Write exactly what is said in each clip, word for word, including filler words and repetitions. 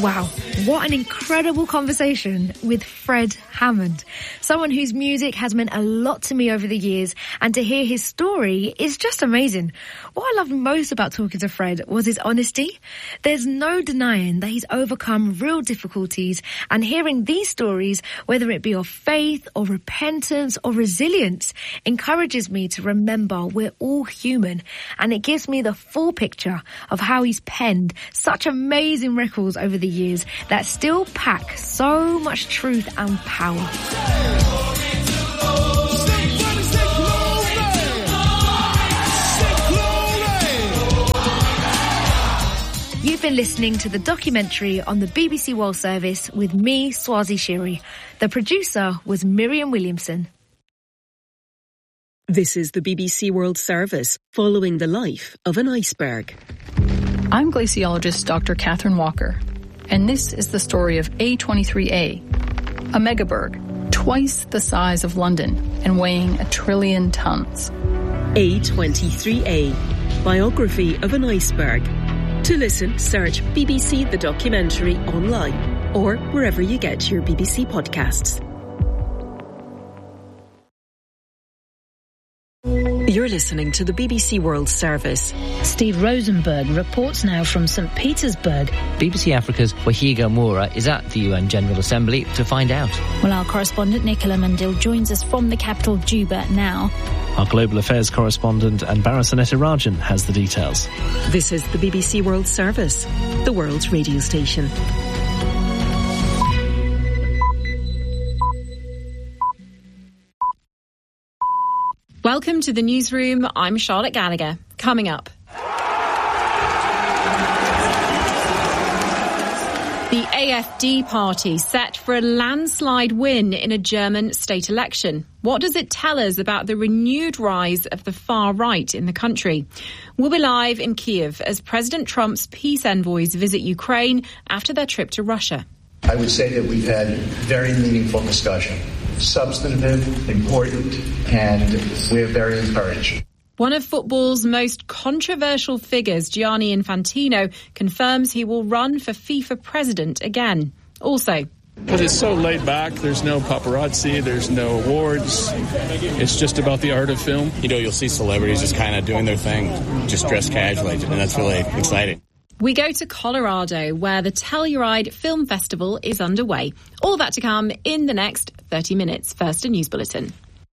Wow, what an incredible conversation with Fred Hammond, someone whose music has meant a lot to me over the years, and to hear his story is just amazing. What I loved most about talking to Fred was his honesty. There's no denying that he's overcome real difficulties, and hearing these stories, whether it be of faith or repentance or resilience, encourages me to remember we're all human, and it gives me the full picture of how he's penned such amazing records over the years that still pack so much truth and power. You've been listening to the documentary on the B B C World Service with me, Swazi Shiri. The producer was Miriam Williamson. This is the B B C World Service, following the life of an iceberg. I'm glaciologist Doctor Catherine Walker, and this is the story of A twenty-three A, a megaberg, twice the size of London and weighing a trillion tons. A twenty-three A, biography of an iceberg. To listen, search B B C The Documentary online or wherever you get your B B C podcasts. You're listening to the B B C World Service. Steve Rosenberg reports now from Saint Petersburg. B B C Africa's Wahiga Moura is at the U N General Assembly to find out. Well, our correspondent Nicola Mandil joins us from the capital Juba now. Our global affairs correspondent Anbara Sonetta Rajan has the details. This is the B B C World Service, the world's radio station. Welcome to the newsroom. I'm Charlotte Gallagher. Coming up. The A F D party set for a landslide win in a German state election. What does it tell us about the renewed rise of the far right in the country? We'll be live in Kiev as President Trump's peace envoys visit Ukraine after their trip to Russia. I would say that we've had very meaningful discussion. Substantive, important, and we're very encouraged. One of football's most controversial figures, Gianni Infantino, confirms he will run for FIFA president again. Also, because it's so laid back, there's no paparazzi, there's no awards. It's just about the art of film. You know, you'll see celebrities just kind of doing their thing, just dressed casually, and that's really exciting. We go to Colorado, where the Telluride Film Festival is underway. All that to come in the next thirty minutes. First, a news bulletin.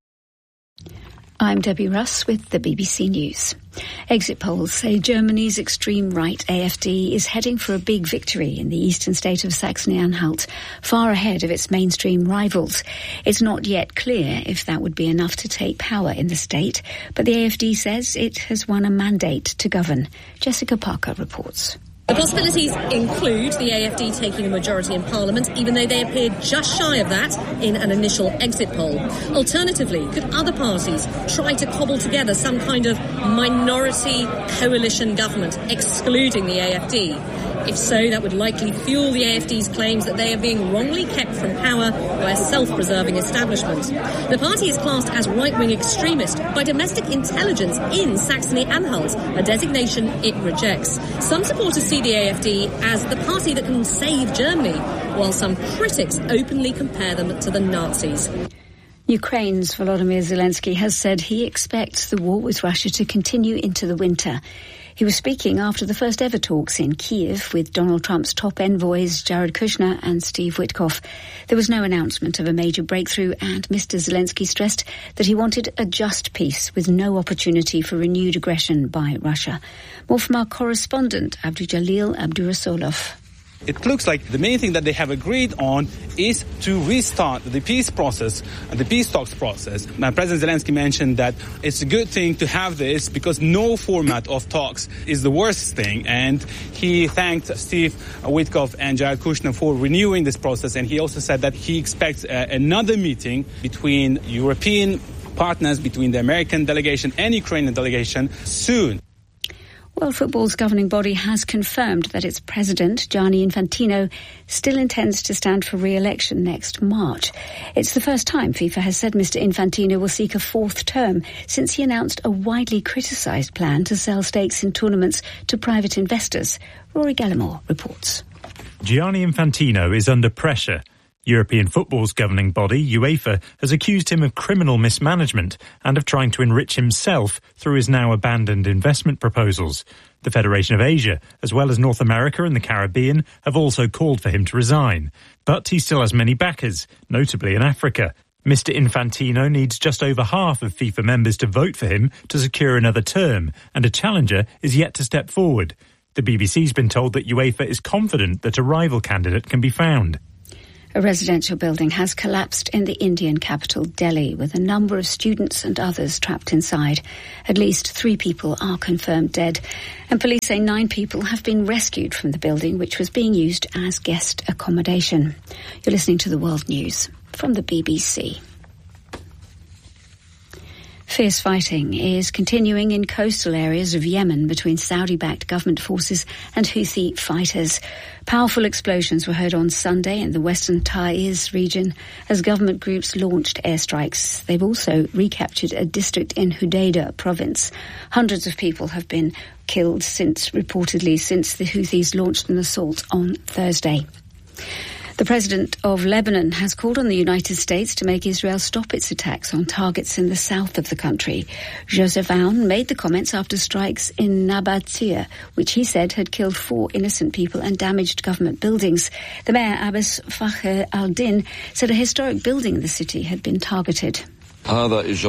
I'm Debbie Russ with the B B C News. Exit polls say Germany's extreme right A F D is heading for a big victory in the eastern state of Saxony-Anhalt, far ahead of its mainstream rivals. It's not yet clear if that would be enough to take power in the state, but the A F D says it has won a mandate to govern. Jessica Parker reports. The possibilities include the A F D taking a majority in Parliament, even though they appeared just shy of that in an initial exit poll. Alternatively, could other parties try to cobble together some kind of minority coalition government, excluding the A F D? If so, that would likely fuel the A F D's claims that they are being wrongly kept from power by a self-preserving establishment. The party is classed as right-wing extremist by domestic intelligence in Saxony-Anhalt, a designation it rejects. Some supporters see the A F D as the party that can save Germany, while some critics openly compare them to the Nazis. Ukraine's Volodymyr Zelensky has said he expects the war with Russia to continue into the winter. He was speaking after the first ever talks in Kiev with Donald Trump's top envoys Jared Kushner and Steve Witkoff. There was no announcement of a major breakthrough, and Mister Zelensky stressed that he wanted a just peace with no opportunity for renewed aggression by Russia. More from our correspondent Abdu Jalil Abdurasolov. It looks like the main thing that they have agreed on is to restart the peace process, the peace talks process. Now, President Zelensky mentioned that it's a good thing to have this because no format of talks is the worst thing. And he thanked Steve Witkoff and Jared Kushner for renewing this process. And he also said that he expects uh, another meeting between European partners, between the American delegation and Ukrainian delegation soon. World Football's governing body has confirmed that its president, Gianni Infantino, still intends to stand for re-election next March. It's the first time FIFA has said Mister Infantino will seek a fourth term since he announced a widely criticised plan to sell stakes in tournaments to private investors. Rory Gallimore reports. Gianni Infantino is under pressure. European football's governing body, UEFA, has accused him of criminal mismanagement and of trying to enrich himself through his now abandoned investment proposals. The Federation of Asia, as well as North America and the Caribbean, have also called for him to resign. But he still has many backers, notably in Africa. Mister Infantino needs just over half of FIFA members to vote for him to secure another term, and a challenger is yet to step forward. The B B C's been told that UEFA is confident that a rival candidate can be found. A residential building has collapsed in the Indian capital, Delhi, with a number of students and others trapped inside. At least three people are confirmed dead, and police say nine people have been rescued from the building, which was being used as guest accommodation. You're listening to the World News from the B B C. Fierce fighting is continuing in coastal areas of Yemen between Saudi-backed government forces and Houthi fighters. Powerful explosions were heard on Sunday in the western Taiz region as government groups launched airstrikes. They've also recaptured a district in Hudaydah province. Hundreds of people have been killed since, reportedly, since the Houthis launched an assault on Thursday. The president of Lebanon has called on the United States to make Israel stop its attacks on targets in the south of the country. Joseph Aoun made the comments after strikes in Nabatea, which he said had killed four innocent people and damaged government buildings. The mayor, Abbas Fakhr al-Din, said a historic building in the city had been targeted. This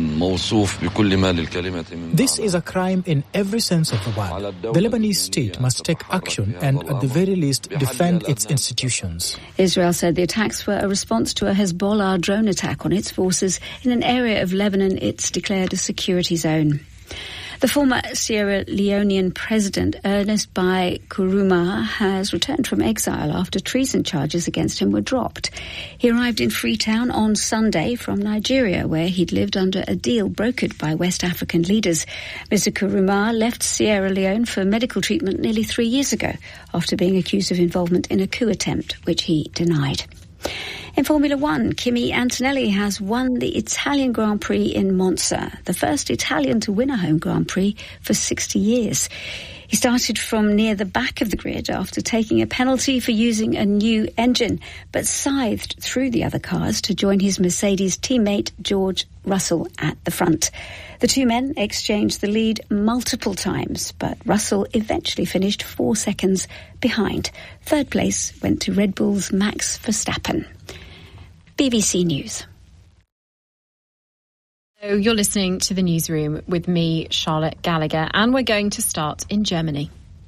is a crime in every sense of the word. The Lebanese state must take action and, at the very least, defend its institutions. Israel said the attacks were a response to a Hezbollah drone attack on its forces in an area of Lebanon it's declared a security zone. The former Sierra Leonean president, Ernest Bai Koroma, has returned from exile after treason charges against him were dropped. He arrived in Freetown on Sunday from Nigeria, where he'd lived under a deal brokered by West African leaders. Mister Koroma left Sierra Leone for medical treatment nearly three years ago after being accused of involvement in a coup attempt, which he denied. In Formula One, Kimi Antonelli has won the Italian Grand Prix in Monza, the first Italian to win a home Grand Prix for sixty years. He started from near the back of the grid after taking a penalty for using a new engine, but scythed through the other cars to join his Mercedes teammate George Russell at the front. The two men exchanged the lead multiple times, but Russell eventually finished four seconds behind. Third place went to Red Bull's Max Verstappen. B B C News. So you're listening to the newsroom with me, Charlotte Gallagher, and we're going to start in Germany.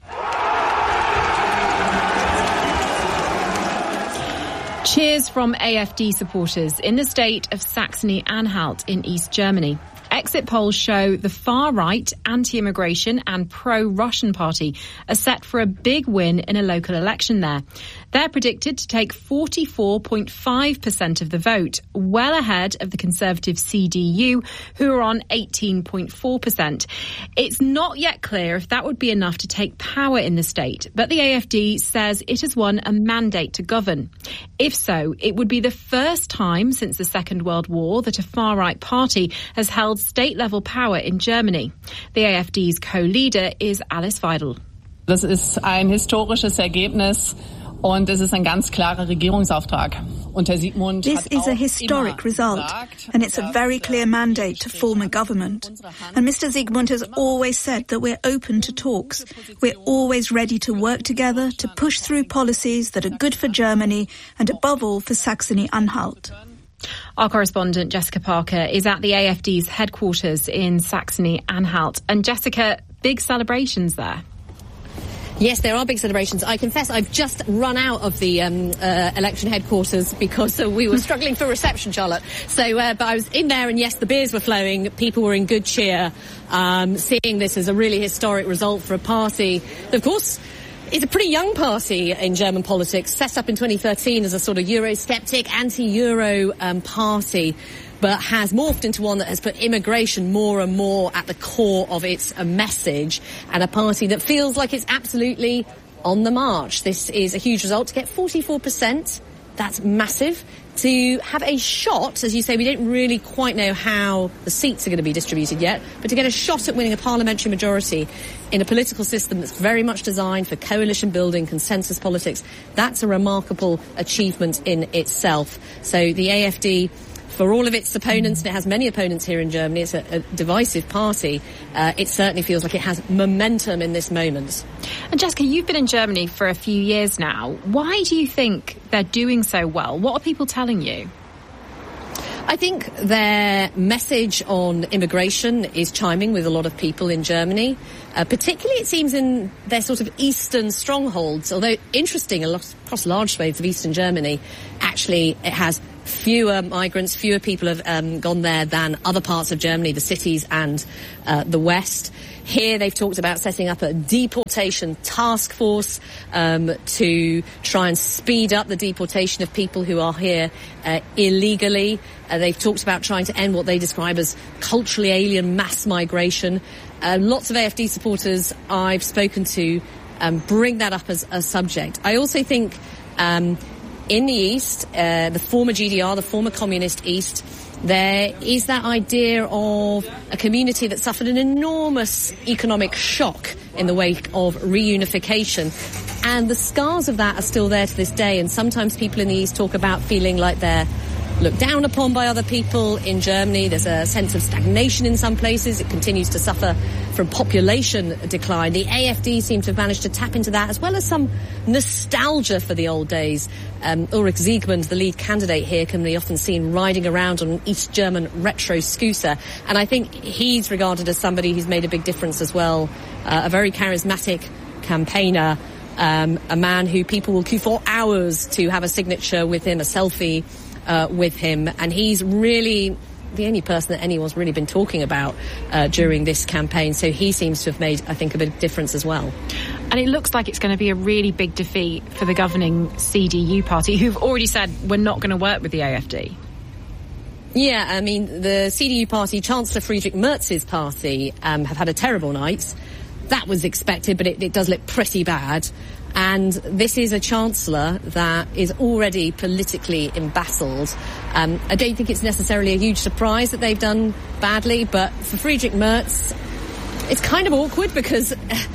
Cheers from A F D supporters in the state of Saxony-Anhalt in East Germany. Exit polls show the far-right, anti-immigration and pro-Russian party are set for a big win in a local election there. They're predicted to take forty-four point five percent of the vote, well ahead of the Conservative C D U, who are on eighteen point four percent. It's not yet clear if that would be enough to take power in the state, but the A F D says it has won a mandate to govern. If so, it would be the first time since the Second World War that a far-right party has held state-level power in Germany. The A F D's co-leader is Alice Weidel. Das ist ein historisches Ergebnis. Und es ist ein ganz klarer Regierungsauftrag. This is a historic result, and it's a very clear mandate to form a government. And Mister Zygmunt has always said that we're open to talks. We're always ready to work together to push through policies that are good for Germany and, above all, for Saxony-Anhalt. Our correspondent Jessica Parker is at the A F D's headquarters in Saxony-Anhalt. And Jessica, big celebrations there. Yes, there are big celebrations. I confess I've just run out of the um, uh, election headquarters because uh, we were struggling for reception, Charlotte. So, uh, but I was in there and yes, the beers were flowing. People were in good cheer, um, seeing this as a really historic result for a party that, of course, is a pretty young party in German politics, set up in twenty thirteen as a sort of Eurosceptic, anti-Euro um, party, but has morphed into one that has put immigration more and more at the core of its uh, message, and a party that feels like it's absolutely on the march. This is a huge result to get forty-four percent that's massive. To have a shot, as you say, we don't really quite know how the seats are going to be distributed yet, but to get a shot at winning a parliamentary majority in a political system that's very much designed for coalition building, consensus politics, that's a remarkable achievement in itself. So the A F D, for all of its opponents, and it has many opponents here in Germany, it's a, a divisive party, uh, it certainly feels like it has momentum in this moment. And Jessica, you've been in Germany for a few years now. Why do you think they're doing so well? What are people telling you? I think their message on immigration is chiming with a lot of people in Germany, uh, particularly it seems in their sort of eastern strongholds, although interesting, a lot, across large swathes of eastern Germany, actually it has fewer migrants, fewer people have um, gone there than other parts of Germany, the cities and uh, the West. Here they've talked about setting up a deportation task force um, to try and speed up the deportation of people who are here uh, illegally. Uh, they've talked about trying to end what they describe as culturally alien mass migration. Uh, lots of A F D supporters I've spoken to um, bring that up as a subject. I also think um, in the East, uh, the former G D R, the former communist East, there is that idea of a community that suffered an enormous economic shock in the wake of reunification. And the scars of that are still there to this day. And sometimes people in the East talk about feeling like they're looked down upon by other people. In Germany, there's a sense of stagnation in some places. It continues to suffer from population decline. The A F D seem to have managed to tap into that, as well as some nostalgia for the old days. Um, Ulrich Siegmund, the lead candidate here, can be often seen riding around on an East German retro scooter. And I think he's regarded as somebody who's made a big difference as well. Uh, a very charismatic campaigner, um, a man who people will queue for hours to have a signature with him, a selfie Uh, with him, and he's really the only person that anyone's really been talking about uh, during this campaign, so he seems to have made, I think, a big difference as well. And it looks like it's going to be a really big defeat for the governing C D U party, who've already said we're not going to work with the A F D. Yeah, I mean, the C D U party, Chancellor Friedrich Merz's party, um, have had a terrible night. That was expected, but it, it does look pretty bad. And this is a chancellor that is already politically embattled. Um, I don't think it's necessarily a huge surprise that they've done badly, but for Friedrich Merz, it's kind of awkward because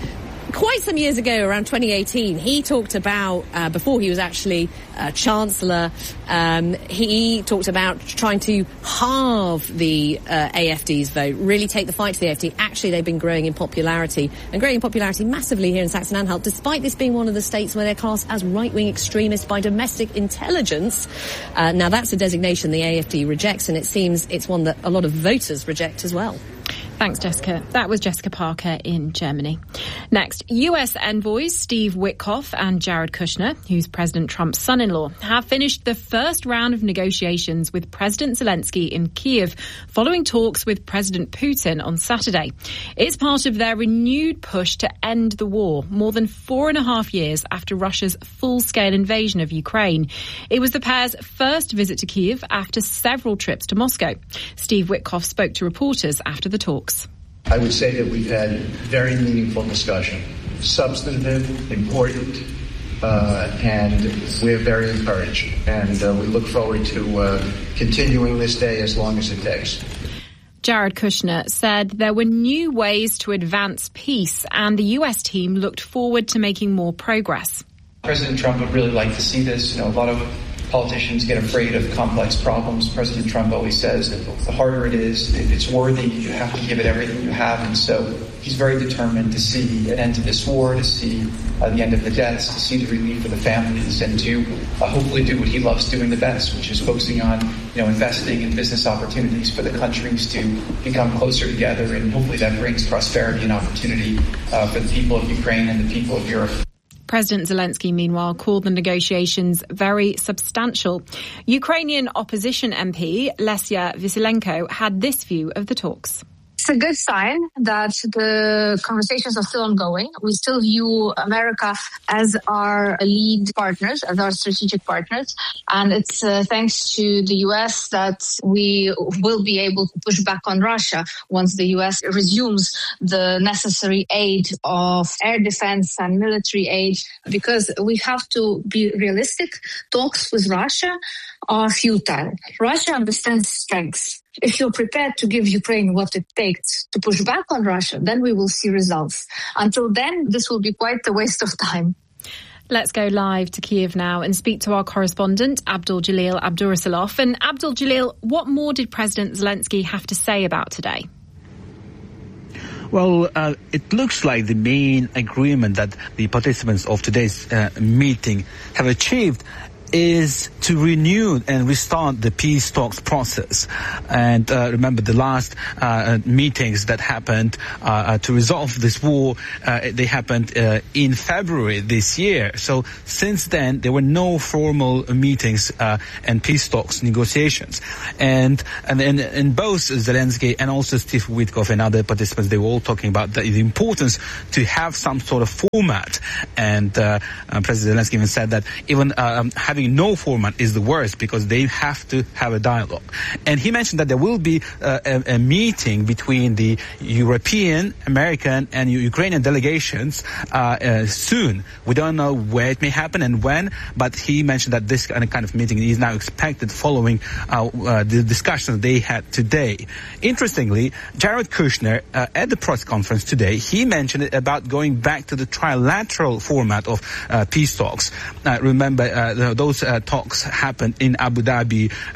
quite some years ago, around twenty eighteen, he talked about, uh, before he was actually uh, Chancellor, um, he talked about trying to halve the uh, A F D's vote, really take the fight to the A F D. Actually, they've been growing in popularity, and growing in popularity massively here in Saxony-Anhalt, despite this being one of the states where they're classed as right-wing extremists by domestic intelligence. Uh, now, that's a designation the A F D rejects, and it seems it's one that a lot of voters reject as well. Thanks, Jessica. That was Jessica Parker in Germany. Next, U S envoys Steve Witkoff and Jared Kushner, who's President Trump's son-in-law, have finished the first round of negotiations with President Zelensky in Kyiv following talks with President Putin on Saturday. It's part of their renewed push to end the war, more than four and a half years after Russia's full-scale invasion of Ukraine. It was the pair's first visit to Kyiv after several trips to Moscow. Steve Witkoff spoke to reporters after the talks. I would say that we've had very meaningful discussion, substantive, important, uh, and we're very encouraged. And uh, we look forward to uh, continuing this day as long as it takes. Jared Kushner said there were new ways to advance peace, and the U S team looked forward to making more progress. President Trump would really like to see this. You know, a lot of politicians get afraid of complex problems. President Trump always says that the harder it is, if it's worthy, you have to give it everything you have. And so he's very determined to see an end to this war, to see uh, the end of the deaths, to see the relief for the families, and to uh, hopefully do what he loves doing the best, which is focusing on, you know, investing in business opportunities for the countries to become closer together. And hopefully that brings prosperity and opportunity uh, for the people of Ukraine and the people of Europe. President Zelensky, meanwhile, called the negotiations very substantial. Ukrainian opposition M P Lesya Vasilenko had this view of the talks. It's a good sign that the conversations are still ongoing. We still view America as our lead partners, as our strategic partners. And it's uh, thanks to the U S that we will be able to push back on Russia once the U S resumes the necessary aid of air defense and military aid, because we have to be realistic. Talks with Russia are futile. Russia understands strengths. If you're prepared to give Ukraine what it takes to push back on Russia, then we will see results. Until then, this will be quite a waste of time. Let's go live to Kiev now and speak to our correspondent, Abdul Jalil Abdurasalov. And Abdul Jalil, what more did President Zelensky have to say about today? Well, uh, it looks like the main agreement that the participants of today's uh, meeting have achieved is to renew and restart the peace talks process. And uh, remember the last uh, meetings that happened uh, uh, to resolve this war, uh, they happened uh, in February this year. So since then, there were no formal meetings uh, and peace talks negotiations. And and in, in both Zelensky and also Steve Witkoff and other participants, they were all talking about the, the importance to have some sort of format. And uh, uh, President Zelensky even said that even um, having no format is the worst, because they have to have a dialogue. And he mentioned that there will be uh, a, a meeting between the European, American and Ukrainian delegations uh, uh, soon. We don't know where it may happen and when, but he mentioned that this kind of meeting is now expected following uh, uh, the discussions they had today. Interestingly, Jared Kushner, uh, at the press conference today, he mentioned about going back to the trilateral format of uh, peace talks. Uh, remember, uh, those uh, talks happened in Abu Dhabi